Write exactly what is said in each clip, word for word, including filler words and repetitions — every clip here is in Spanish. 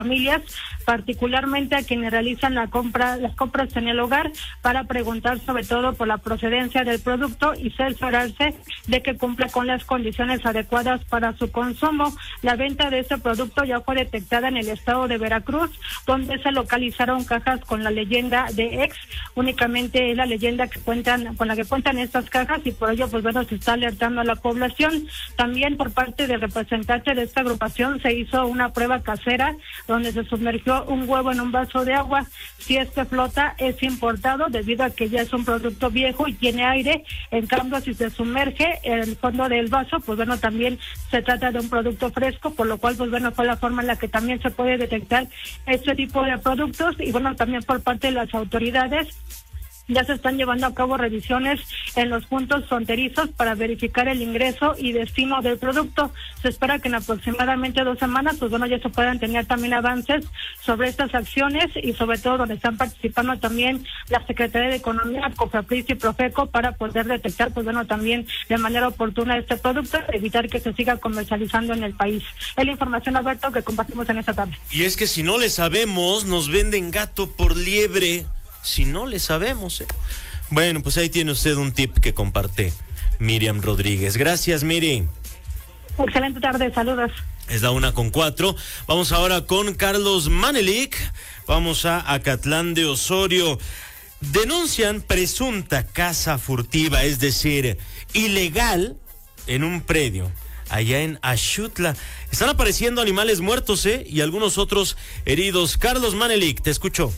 familias, particularmente a quienes realizan la compra, las compras en el hogar, para preguntar sobre todo por la procedencia del producto y cerciorarse de que cumpla con las condiciones adecuadas para su consumo. La venta de este producto ya fue detectada en el estado de Veracruz, donde se localizaron cajas con la leyenda de ex. Únicamente es la leyenda que cuentan, con la que cuentan estas cajas, y por ello pues bueno, se está alertando a la población. También por parte del representante de esta agrupación se hizo una prueba casera donde se sumergió un huevo en un vaso de agua. Si este flota, es importado debido a que ya es un producto viejo y tiene aire. En cambio, si se sumerge en el fondo del vaso, pues bueno, también se trata de un producto fresco, por lo cual pues bueno, fue la forma en la que también se puede detectar este tipo de productos. Y bueno, también por parte de las autoridades ya se están llevando a cabo revisiones en los puntos fronterizos para verificar el ingreso y destino del producto. Se espera que en aproximadamente dos semanas, pues bueno, ya se puedan tener también avances sobre estas acciones, y sobre todo donde están participando también la Secretaría de Economía, COFEPRIS y Profeco, para poder detectar, pues bueno, también de manera oportuna este producto, evitar que se siga comercializando en el país. Es la información, Alberto, que compartimos en esta tarde. Y es que si no le sabemos, nos venden gato por liebre. Si no le sabemos, ¿eh? Bueno, pues ahí tiene usted un tip que comparte Miriam Rodríguez. Gracias, Miri. Excelente tarde, saludos. Es la una con cuatro. Vamos ahora con Carlos Manelik. Vamos a Acatlán de Osorio. Denuncian presunta caza furtiva, es decir, ilegal, en un predio allá en Axutla. Están apareciendo animales muertos, ¿eh? Y algunos otros heridos. Carlos Manelik, te escucho.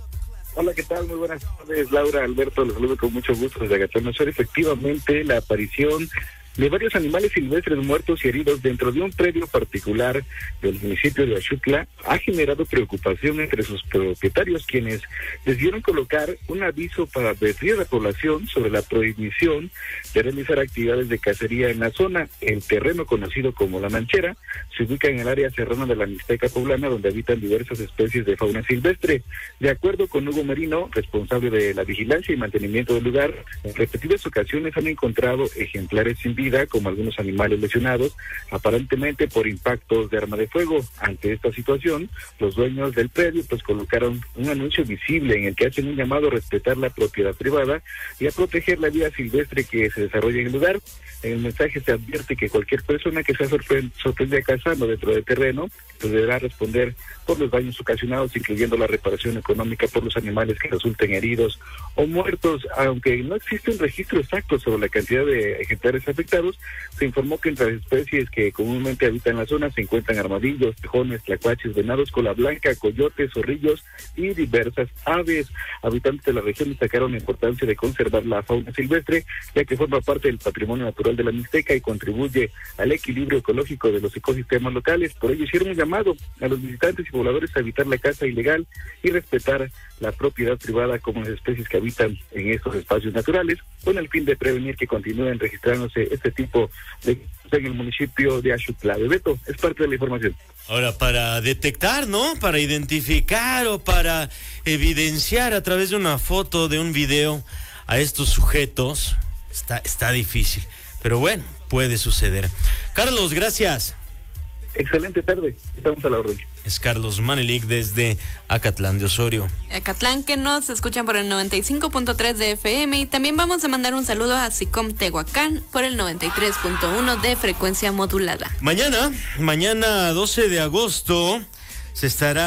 Hola, ¿qué tal? Muy buenas tardes, Laura, Alberto, los saludo con mucho gusto desde Acatlán de Osorio. Efectivamente, la aparición de varios animales silvestres muertos y heridos dentro de un predio particular del municipio de Axutla ha generado preocupación entre sus propietarios, quienes decidieron colocar un aviso para advertir a la población sobre la prohibición de realizar actividades de cacería en la zona. El terreno, conocido como La Manchera, se ubica en el área serrana de la Mixteca poblana, donde habitan diversas especies de fauna silvestre. De acuerdo con Hugo Merino, responsable de la vigilancia y mantenimiento del lugar, en repetidas ocasiones han encontrado ejemplares sin vida, como algunos animales lesionados, aparentemente por impactos de arma de fuego. Ante esta situación, los dueños del predio pues colocaron un anuncio visible en el que hacen un llamado a respetar la propiedad privada y a proteger la vida silvestre que se desarrolla en el lugar. En el mensaje se advierte que cualquier persona que sea sorpre- sorprendida cazando dentro del terreno pues deberá responder por los daños ocasionados, incluyendo la reparación económica por los animales que resulten heridos o muertos. Aunque no existe un registro exacto sobre la cantidad de ejemplares afectados, se informó que entre las especies que comúnmente habitan la zona se encuentran armadillos, tejones, tlacuaches, venados cola blanca, coyotes, zorrillos y diversas aves. Habitantes de la región destacaron la importancia de conservar la fauna silvestre, ya que forma parte del patrimonio natural de la Mixteca y contribuye al equilibrio ecológico de los ecosistemas locales. Por ello hicieron un llamado a los visitantes y pobladores a evitar la caza ilegal y respetar la propiedad privada como las especies que habitan en estos espacios naturales, con el fin de prevenir que continúen registrándose este tipo de en el municipio de Axutla. Beto, es parte de la información. Ahora, para detectar, ¿no? Para identificar o para evidenciar a través de una foto, de un video, a estos sujetos, está, está difícil. Pero bueno, puede suceder. Carlos, gracias. Excelente tarde, estamos a la orden. Es Carlos Manelik desde Acatlán de Osorio. Acatlán, que nos escuchan por el noventa y cinco punto tres de F M, y también vamos a mandar un saludo a SICOM Tehuacán por el noventa y tres punto uno de frecuencia modulada. Mañana, mañana doce de agosto, se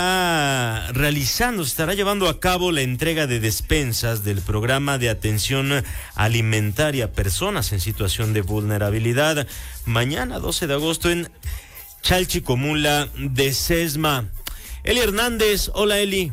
estará realizando, se estará llevando a cabo la entrega de despensas del programa de atención alimentaria a personas en situación de vulnerabilidad. Mañana doce de agosto en Chalchicomula de Sesma. Eli Hernández, hola Eli.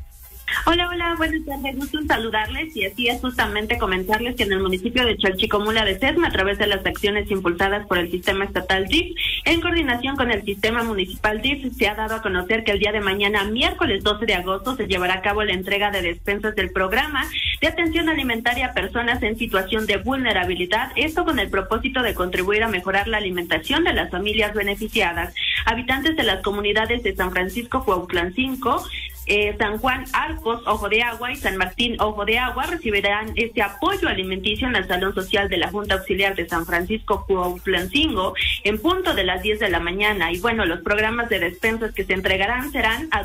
Hola, hola, buenas tardes, gusto en saludarles, y así es, justamente comentarles que en el municipio de Chalchicomula de Sesma, a través de las acciones impulsadas por el sistema estatal D I F, en coordinación con el sistema municipal D I F, se ha dado a conocer que el día de mañana, miércoles doce de agosto, se llevará a cabo la entrega de despensas del programa de atención alimentaria a personas en situación de vulnerabilidad, esto con el propósito de contribuir a mejorar la alimentación de las familias beneficiadas. Habitantes de las comunidades de San Francisco, Cuautlancingo, eh, San Juan Arcos, Ojo de Agua y San Martín, Ojo de Agua recibirán este apoyo alimenticio en el Salón Social de la Junta Auxiliar de San Francisco Cuautlancingo en punto de las diez de la mañana. Y bueno, los programas de despensas que se entregarán serán a